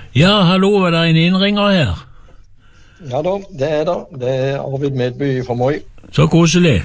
Ja, hallo, er det en innringer her? Ja da, det er det. Det er Arvid Medby fra Moi. Så koselig.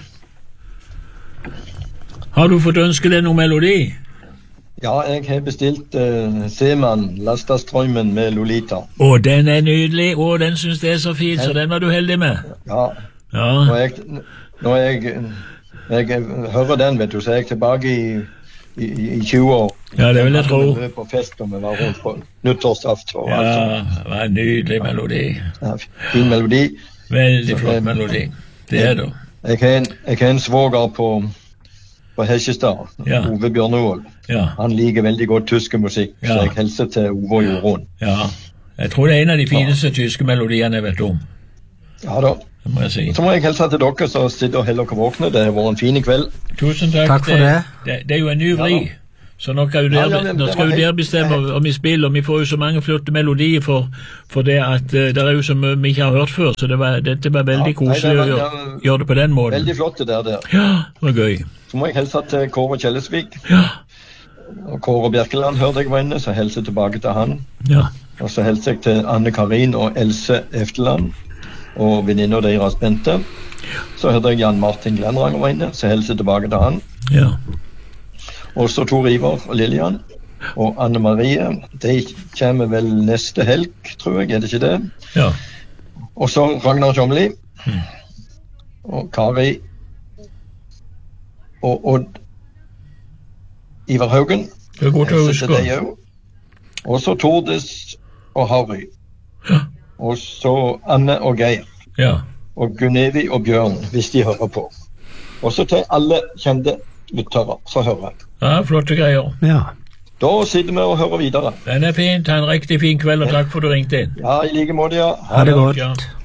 Har du fått ønske deg noe melodi? Ja, jeg har bestilt Seman, Lastastrømmen med Lolita. Å, den er nydelig. Å, den synes jeg er så fin, så den var du heldig med. Ja, Ja, når jeg hører den, vet du, så er jeg tilbake i 20 år. ja, det vil jeg tro. Vi var på fest, og vi var rundt på nyttårsaften og alt Ja, sånt. det var en nydelig melodi. Ja, fin melodi. Veldig flott melodi. Det er det. Jeg har en svoger på Hesjestad, Ja. Ove Bjørnvold. Ja, Han liker veldig godt tyske musikk, Ja. så jeg hilser til Ove og Jorunn. ja. Jeg tror det er en av de fineste tyske melodiene jeg vet om. Ja da. Det må jeg si. Så må jeg hilse til dere som sitter og holder dere våkne. Det har vært en fin kveld. Tusen takk. Takk for det. Det er jo en ny vri. Så nå skal jo Ja, dere, ja, nå det skal var jo dere helt- bestemme om vi spiller, og vi får jo så mange flotte melodier for det at det er jo så mye vi ikke har hørt før, så dette var veldig Ja, nei, koselig det å var- gjøre det på den måten. Veldig flott det der. Ja, det var gøy. Så må jeg hilse til Kåre Kjellesvik. Ja, Og Kåre Bjerkeland hørte jeg var inne, så hilser jeg tilbake til han. ja, Og så hilser jeg til Anne Karin og Else Efteland og venninner deres Bente. Så hørte jeg Jan Martin Glenranger var inne, så hilser jeg tilbake til han. ja. Og så Tor Ivar og Lillian. Og Anne Marie, de kommer vel neste helg, tror jeg, er det ikke det? Ja, Og så Ragnar Tjomli. Og Kari. Og Odd Ivar Haugen. det er godt å Hilser til huske. deg også. Og så Tordes og Harry. Ja, Og så Anne og Geir. ja. Og Gunevi og Bjørn, hvis de hører på. Og så til alle kjente lyttere som hører. Ja, flotte greier. Ja. Da sitter vi og hører videre. Den er fint. Ha en riktig fin kveld, og takk for at du ringte inn. Ja, i like måte, ja. Ha det godt. Ja.